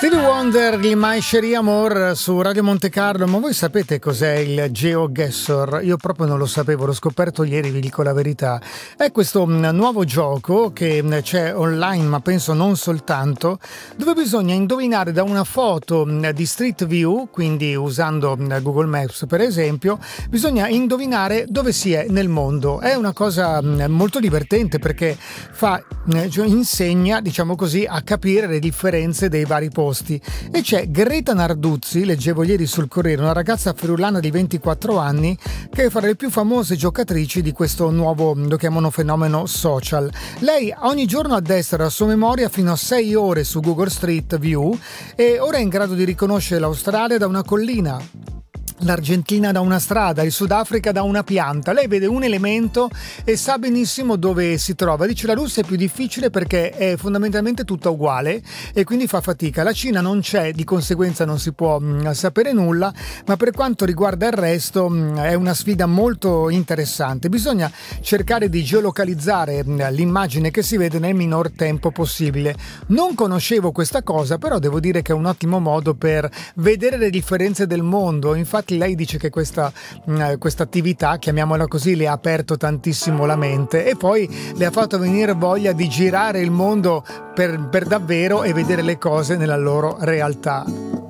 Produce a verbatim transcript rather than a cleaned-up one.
Stevie Wonder, il My Cherie Amour su Radio Monte Carlo. Ma voi sapete cos'è il GeoGuessr? Io proprio non lo sapevo, l'ho scoperto ieri, vi dico la verità. È questo nuovo gioco che c'è online, ma penso non soltanto, dove bisogna indovinare da una foto di Street View, quindi usando Google Maps per esempio, bisogna indovinare dove si è nel mondo. È una cosa molto divertente perché fa, insegna, diciamo così, a capire le differenze dei vari posti. E c'è Greta Narduzzi, leggevo ieri sul Corriere, una ragazza friulana di ventiquattro anni che è fra le più famose giocatrici di questo nuovo, lo chiamano fenomeno social. Lei ogni giorno addestra la sua memoria fino a sei ore su Google Street View e ora è in grado di riconoscere l'Australia da una collina, l'Argentina da una strada, il Sudafrica da una pianta. Lei vede un elemento e sa benissimo dove si trova. Dice la Russia è più difficile perché è fondamentalmente tutta uguale e quindi fa fatica. La Cina non c'è, di conseguenza non si può mh, sapere nulla, ma per quanto riguarda il resto mh, è una sfida molto interessante. Bisogna cercare di geolocalizzare mh, l'immagine che si vede nel minor tempo possibile. Non conoscevo questa cosa, però devo dire che è un ottimo modo per vedere le differenze del mondo. Infatti lei dice che questa questa attività, chiamiamola così, le ha aperto tantissimo la mente e poi le ha fatto venire voglia di girare il mondo per, per davvero e vedere le cose nella loro realtà.